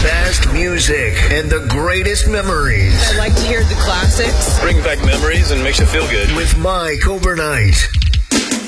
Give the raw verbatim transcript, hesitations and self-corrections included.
best music and the greatest memories. I like to hear the classics. Bring back memories and makes you feel good. With Mike overnight.